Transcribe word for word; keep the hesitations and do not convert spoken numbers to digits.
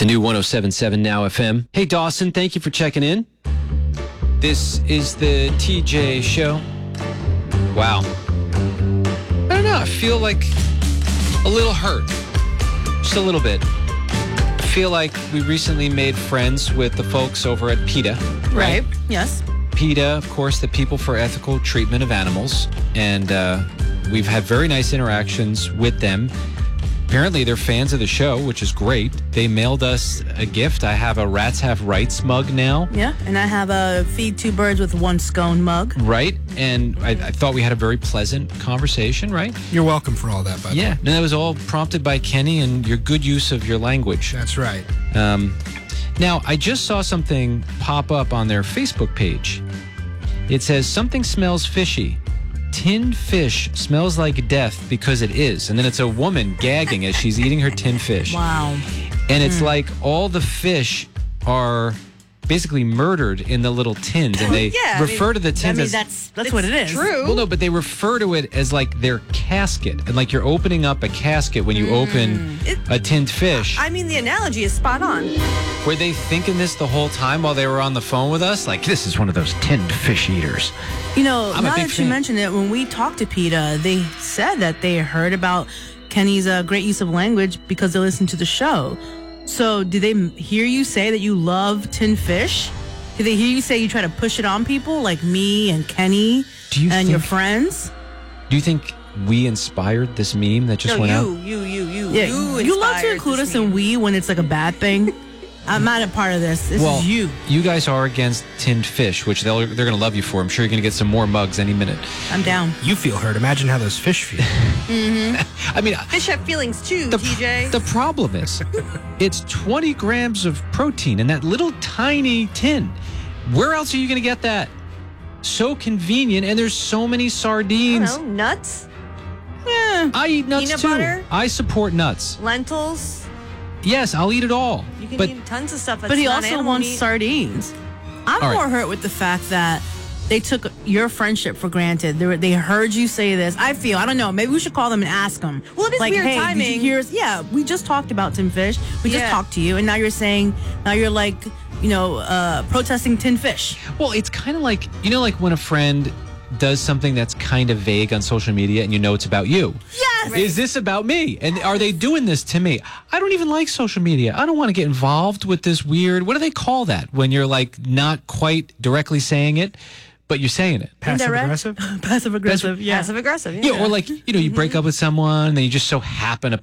The new one oh seven point seven Now F M. Hey, Dawson, thank you for checking in. This is the T J Show. Wow. I don't know. I feel like a little hurt. Just a little bit. I feel like we recently made friends with the folks over at PETA. Right. right. Yes. PETA, of course, the People for Ethical Treatment of Animals. And uh, we've had very nice interactions with them. Apparently, they're fans of the show, which is great. They mailed us a gift. I have a Rats Have Rights mug now. Yeah, and I have a Feed Two Birds with One Scone mug. Right, and I, I thought we had a very pleasant conversation, right? You're welcome for all that, by the way. Yeah, and that was all prompted by Kenny and your good use of your language. That's right. Um, now, I just saw something pop up on their Facebook page. It says, something smells fishy. Tinned fish smells like death because it is. And then it's a woman gagging as she's eating her tinned fish. Wow. And it's mm. like all the fish are basically murdered in the little tins. And they yeah, refer I mean, to the tins I mean, as... that's, that's what it is. True. Well, no, but they refer to it as like their casket. And like you're opening up a casket when you mm. open it, a tinned fish. I mean, the analogy is spot on. Were they thinking this the whole time while they were on the phone with us? Like, this is one of those tinned fish eaters. You know, I'm now that fan. you mentioned it, when we talked to PETA, they said that they heard about Kenny's uh, great use of language because they listened to the show. So did they hear you say that you love tinned fish? Did they hear you say you try to push it on people like me and Kenny Do you and think, your friends? Do you think we inspired this meme that just no, went you, out? you, you, you, Yeah, you. you love to include us meme. in we when it's like a bad thing. I'm not a part of this. This well, is you. You guys are against tinned fish, which they'll, they're going to love you for. I'm sure you're going to get some more mugs any minute. I'm down. You feel hurt. Imagine how those fish feel. mm-hmm. I mean, fish have feelings too, the, T J. The problem is, it's twenty grams of protein in that little tiny tin. Where else are you going to get that? So convenient, and there's so many sardines. I don't know, nuts? Yeah. I eat nuts Peanut too. butter? I support nuts. Lentils? Yes, I'll eat it all. You can but, eat tons of stuff that's But he not also animal wants meat. sardines. I'm All more right. hurt with the fact that they took your friendship for granted. They, were, they heard you say this. I feel, I don't know, maybe we should call them and ask them. Well, it is like, weird hey, timing. Did you hear us? Yeah, we just talked about tin fish. We just Yeah. talked to you, and now you're saying, now you're like, you know, uh, protesting tin fish. Well, it's kind of like, you know, like when a friend does something that's kind of vague on social media and you know it's about you. Yes! Is this about me? And are they doing this to me? I don't even like social media. I don't want to get involved with this weird, what do they call that? When you're like not quite directly saying it, but you're saying it. Passive Indirect? aggressive? Passive aggressive, yeah. Passive aggressive, yeah. Yeah, or like, you know, you break up with someone and then you just so happen to